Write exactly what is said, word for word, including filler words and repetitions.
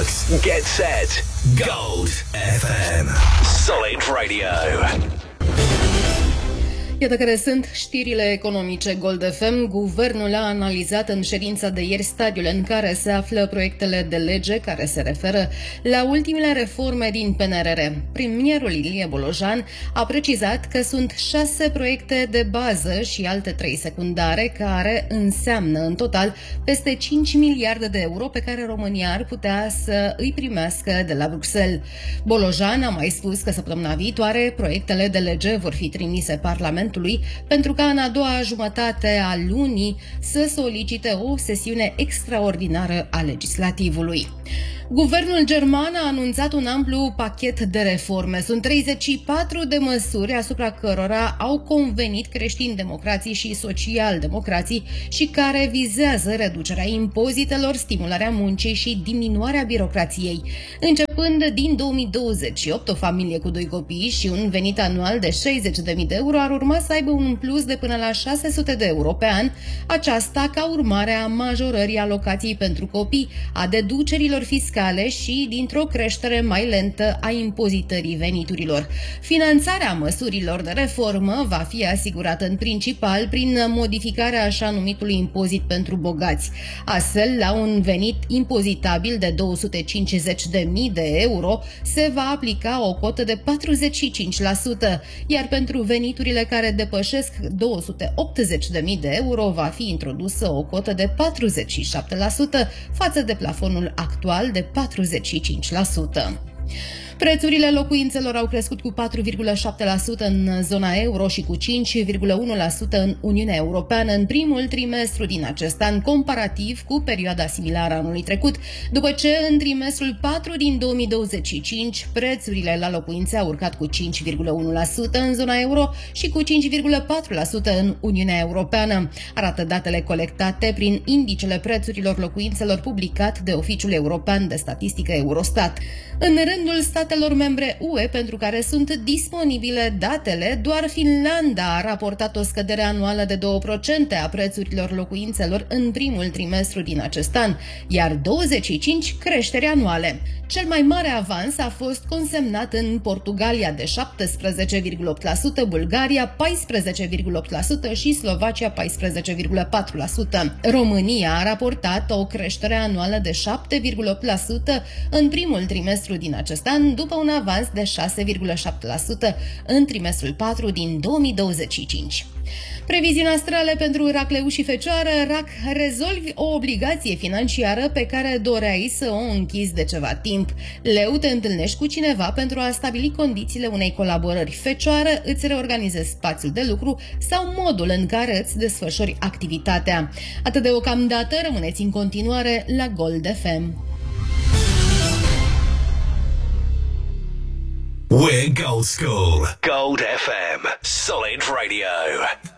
Networks. Get set. Gold F M. Solid Radio. Iată care sunt știrile economice Gold F M. Guvernul a analizat în ședința de ieri stadiul în care se află proiectele de lege care se referă la ultimele reforme din P N R R. Premierul Ilie Bolojan a precizat că sunt șase proiecte de bază și alte trei secundare, care înseamnă în total peste cinci miliarde de euro pe care România ar putea să îi primească de la Bruxelles. Bolojan a mai spus că săptămâna viitoare proiectele de lege vor fi trimise Parlamentului pentru ca în a doua jumătate a lunii să solicite o sesiune extraordinară a legislativului. Guvernul german a anunțat un amplu pachet de reforme. Sunt treizeci și patru de măsuri asupra cărora au convenit creștini-democrații și social-democrații și care vizează reducerea impozitelor, stimularea muncii și diminuarea birocrației. Începând din două mii douăzeci și opt, o familie cu doi copii și un venit anual de șaizeci de mii de euro ar urma să aibă un plus de până la șase sute de euro pe an, aceasta ca urmare a majorării alocației pentru copii, a deducerilor fiscale și dintr-o creștere mai lentă a impozitării veniturilor. Finanțarea măsurilor de reformă va fi asigurată în principal prin modificarea așa numitului impozit pentru bogați. Astfel, la un venit impozitabil de două sute cincizeci de mii de euro se va aplica o cotă de patruzeci și cinci la sută, iar pentru veniturile care depășesc două sute optzeci de mii de euro va fi introdusă o cotă de patruzeci și șapte la sută față de plafonul actual de patruzeci și cinci la sută. Prețurile locuințelor au crescut cu patru virgulă șapte la sută în zona euro și cu cinci virgulă unu la sută în Uniunea Europeană în primul trimestru din acest an, comparativ cu perioada similară anului trecut, după ce în trimestrul patru din două mii douăzeci și cinci prețurile la locuințe au urcat cu cinci virgulă unu la sută în zona euro și cu cinci virgulă patru la sută în Uniunea Europeană, arată datele colectate prin indicele prețurilor locuințelor publicat de Oficiul European de Statistică Eurostat. În rândul statelor membre U E pentru care sunt disponibile datele, doar Finlanda a raportat o scădere anuală de două la sută a prețurilor locuințelor în primul trimestru din acest an, iar douăzeci și cinci creșteri anuale. Cel mai mare avans a fost consemnat în Portugalia de șaptesprezece virgulă opt la sută, Bulgaria paisprezece virgulă opt la sută și Slovacia paisprezece virgulă patru la sută. România a raportat o creștere anuală de șapte virgulă opt la sută în primul trimestru din acest an, după un avans de șase virgulă șapte la sută în trimestrul patru din două mii douăzeci și cinci. Previziuni astrale pentru Racleu și Fecioară. Rac, rezolvi o obligație financiară pe care doreai să o închizi de ceva timp. Leu, te întâlnești cu cineva pentru a stabili condițiile unei colaborări. Fecioară, îți reorganizezi spațiul de lucru sau modul în care îți desfășori activitatea. Atât deocamdată, rămâneți în continuare la Gold F M. We're Gold School. Gold F M. Solid Radio.